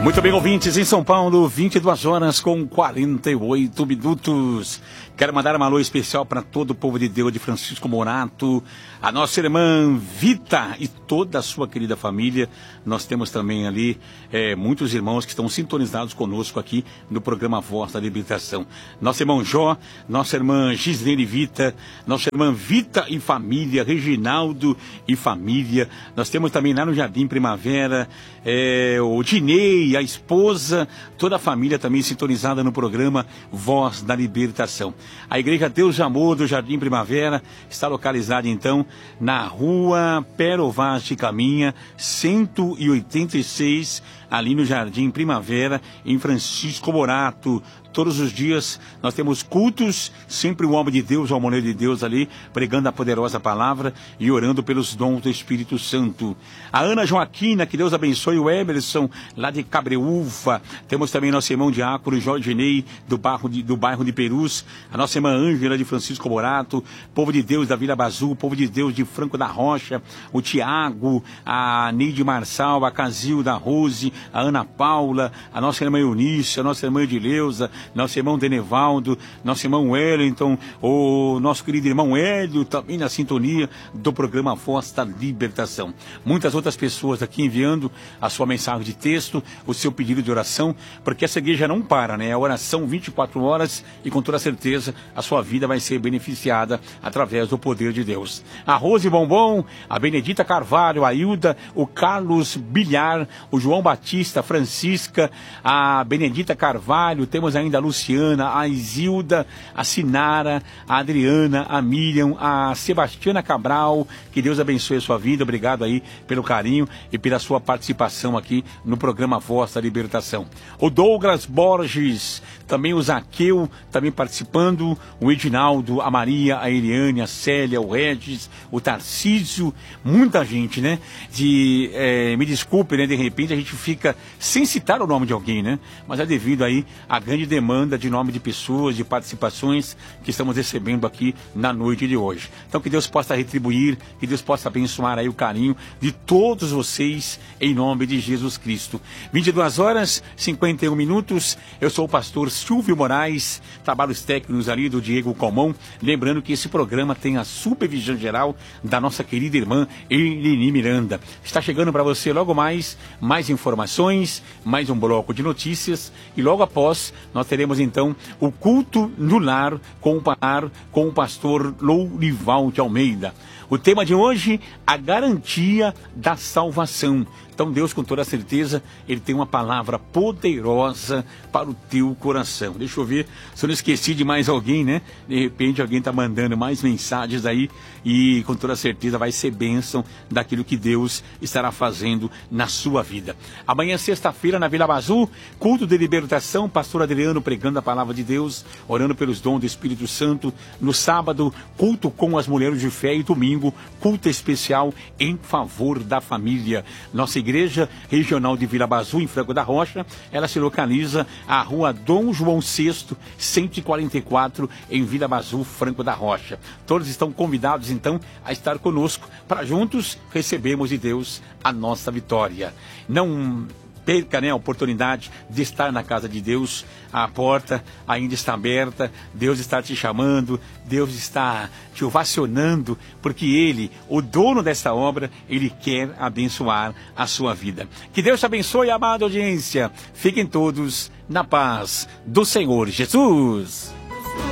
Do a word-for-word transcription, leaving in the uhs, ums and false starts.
Muito bem, ouvintes, em São Paulo, vinte e duas horas com quarenta e oito minutos. Quero mandar uma alô especial para todo o povo de Deus de Francisco Morato, a nossa irmã Vita e toda a sua querida família. Nós temos também ali é, muitos irmãos que estão sintonizados conosco aqui no programa Voz da Libertação. Nosso irmão Jó, nossa irmã Gislene Vita, nossa irmã Vita e família, Reginaldo e família. Nós temos também lá no Jardim Primavera é, o Dinei, a esposa, toda a família também sintonizada no programa Voz da Libertação. A Igreja Deus de Amor do Jardim Primavera está localizada então na rua Pero Vaz de Caminha, cento e oitenta e seis, ali no Jardim Primavera, em Francisco Morato. Todos os dias nós temos cultos, sempre o homem de Deus, o homem de Deus ali, pregando a poderosa palavra e orando pelos dons do Espírito Santo. A Ana Joaquina, que Deus abençoe, o Emerson, lá de Cabreúva. Temos também nosso irmão Diácono Jorge Ney, do bairro de, do bairro de Perus. A nossa irmã Ângela, de Francisco Morato. Povo de Deus da Vila Bazu, povo de Deus de Franco da Rocha. O Tiago, a Neide Marçal, a Casilda, a Rose, a Ana Paula, a nossa irmã Eunice, a nossa irmã Edileuza, nosso irmão Denevaldo, nosso irmão Wellington, o nosso querido irmão Hélio, também na sintonia do programa Voz da Libertação. Muitas outras pessoas aqui enviando a sua mensagem de texto, o seu pedido de oração, porque essa igreja não para, né? A oração vinte e quatro horas e com toda certeza a sua vida vai ser beneficiada através do poder de Deus. A Rose Bombom, a Benedita Carvalho, a Hilda, o Carlos Bilhar, o João Batista, a Francisca, a Benedita Carvalho, temos ainda a Luciana, a Isilda, a Sinara, a Adriana, a Miriam, a Sebastiana Cabral. Que Deus abençoe a sua vida. Obrigado aí pelo carinho e pela sua participação aqui no programa Voz da Libertação. O Douglas Borges, também o Zaqueu, também participando, o Edinaldo, a Maria, a Eliane, a Célia, o Regis, o Tarcísio, muita gente, né? De, é, me desculpe, né? De repente a gente fica sem citar o nome de alguém, né? Mas é devido aí à grande demanda de nome de pessoas, de participações que estamos recebendo aqui na noite de hoje. Então que Deus possa retribuir, que Deus possa abençoar aí o carinho de todos vocês em nome de Jesus Cristo. vinte e duas horas, cinquenta e um minutos, eu sou o pastor Silvio Moraes, trabalhos técnicos ali do Diego Comão, lembrando que esse programa tem a supervisão geral da nossa querida irmã Eleni Miranda. Está chegando para você logo mais, mais informações, mais um bloco de notícias e logo após nós teremos então o culto no lar com o, par, com o pastor Lourival de Almeida. O tema de hoje, a garantia da salvação. Então Deus, com toda certeza, Ele tem uma palavra poderosa para o teu coração. Deixa eu ver se eu não esqueci de mais alguém, né? De repente alguém está mandando mais mensagens aí e com toda certeza vai ser bênção daquilo que Deus estará fazendo na sua vida. Amanhã, sexta-feira, na Vila Bazu, culto de libertação, pastor Adriano pregando a palavra de Deus, orando pelos dons do Espírito Santo. No sábado, culto com as mulheres de fé e domingo, culto especial em favor da família. Nossa Igreja Regional de Vila Bazu, em Franco da Rocha, ela se localiza à rua Dom João sexto, cento e quarenta e quatro, em Vila Bazu, Franco da Rocha. Todos estão convidados, então, a estar conosco, para juntos recebermos de Deus a nossa vitória. Não perca, né, a oportunidade de estar na casa de Deus. A porta ainda está aberta, Deus está te chamando, Deus está te ovacionando, porque Ele, o dono dessa obra, Ele quer abençoar a sua vida. Que Deus te abençoe, amada audiência. Fiquem todos na paz do Senhor Jesus.